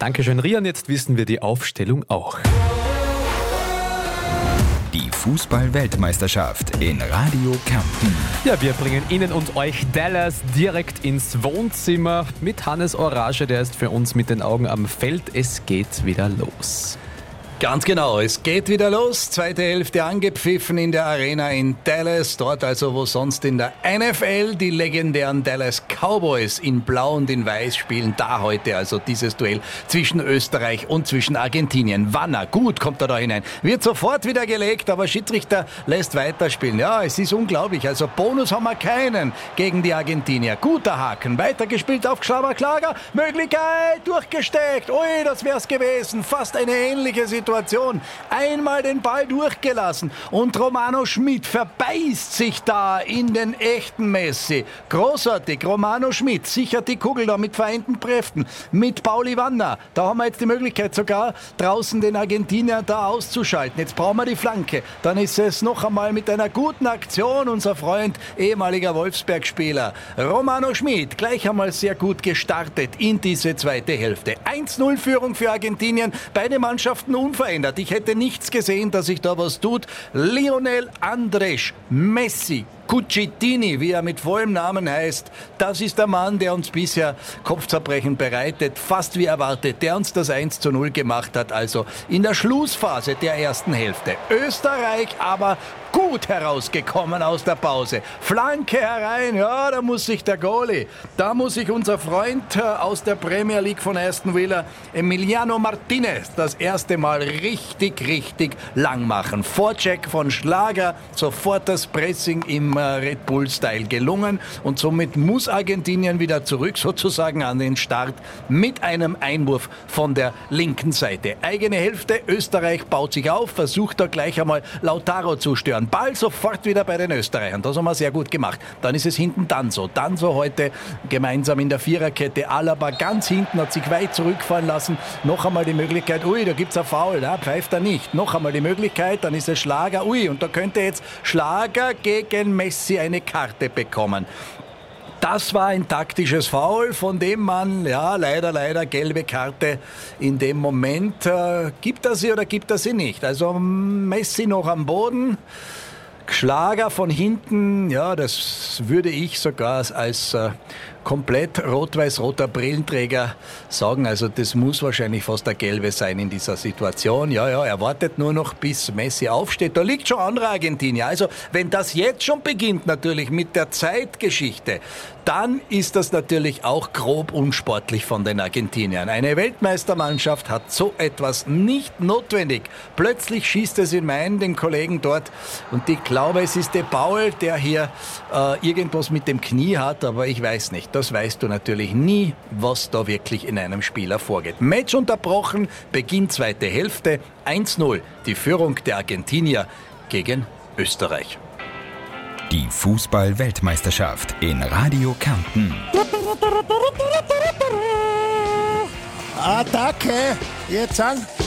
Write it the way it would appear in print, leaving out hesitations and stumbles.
Dankeschön, Rian. Jetzt wissen wir die Aufstellung auch. Die Fußball-Weltmeisterschaft in Radio Kärnten. Ja, wir bringen Ihnen und euch Dallas direkt ins Wohnzimmer mit Hannes Orage. Der ist für uns mit den Augen am Feld. Es geht wieder los. Ganz genau, es geht wieder los. Zweite Hälfte angepfiffen in der Arena in Dallas. Dort also, wo sonst in der NFL die legendären Dallas Cowboys in Blau und in Weiß spielen. Da heute also dieses Duell zwischen Österreich und zwischen Argentinien. Wanner, gut kommt er da hinein. Wird sofort wieder gelegt, aber Schiedsrichter lässt weiterspielen. Ja, es ist unglaublich. Also Bonus haben wir keinen gegen die Argentinier. Guter Haken, weitergespielt auf Klaver-Klager. Möglichkeit, durchgesteckt. Ui, das wär's gewesen. Fast eine ähnliche Situation. Einmal den Ball durchgelassen und Romano Schmid verbeißt sich da in den echten Messi. Großartig, Romano Schmid sichert die Kugel da mit vereinten Kräften, mit Pauli Wanner. Da haben wir jetzt die Möglichkeit sogar draußen den Argentinier da auszuschalten. Jetzt brauchen wir die Flanke. Dann ist es noch einmal mit einer guten Aktion unser Freund, ehemaliger Wolfsberg-Spieler Romano Schmid, gleich einmal sehr gut gestartet in diese zweite Hälfte. 1-0 Führung für Argentinien, beide Mannschaften unverändert. Ich hätte nichts gesehen, dass sich da was tut. Lionel Andrés Messi Cucitini, wie er mit vollem Namen heißt, das ist der Mann, der uns bisher Kopfzerbrechen bereitet, fast wie erwartet, der uns das 1:0 gemacht hat, also in der Schlussphase der ersten Hälfte. Österreich aber gut herausgekommen aus der Pause. Flanke herein, ja, da muss sich der Goalie, da muss sich unser Freund aus der Premier League von Aston Villa, Emiliano Martinez, das erste Mal richtig lang machen. Vorcheck von Schlager, sofort das Pressing im Red Bull-Style gelungen und somit muss Argentinien wieder zurück sozusagen an den Start mit einem Einwurf von der linken Seite. Eigene Hälfte, Österreich baut sich auf, versucht da gleich einmal Lautaro zu stören. Ball sofort wieder bei den Österreichern, das haben wir sehr gut gemacht. Dann ist es hinten Danso heute gemeinsam in der Viererkette. Alaba ganz hinten, hat sich weit zurückfallen lassen. Noch einmal die Möglichkeit, ui, da gibt's ein Foul, ja, pfeift er nicht. Noch einmal die Möglichkeit, dann ist es Schlager, ui, und da könnte jetzt Schlager gegen Messi eine Karte bekommen. Das war ein taktisches Foul, von dem man, ja, leider gelbe Karte in dem Moment. Gibt er sie oder gibt er sie nicht? Also Messi noch am Boden. Schlager von hinten, ja, das würde ich sogar als komplett rot-weiß-roter Brillenträger sagen. Also das muss wahrscheinlich fast der Gelbe sein in dieser Situation. Ja, er wartet nur noch, bis Messi aufsteht. Da liegt schon andere Argentinier. Also wenn das jetzt schon beginnt natürlich mit der Zeitgeschichte, dann ist das natürlich auch grob unsportlich von den Argentiniern. Eine Weltmeistermannschaft hat so etwas nicht notwendig. Plötzlich schießt es in meinen, den Kollegen dort, und ich glaube, es ist De Paul, der hier irgendwas mit dem Knie hat, aber ich weiß nicht. Das weißt du natürlich nie, was da wirklich in einem Spieler vorgeht. Match unterbrochen, Beginn zweite Hälfte, 1:0, die Führung der Argentinier gegen Österreich. Die Fußball-Weltmeisterschaft in Radio Kärnten. Attacke! Jetzt an!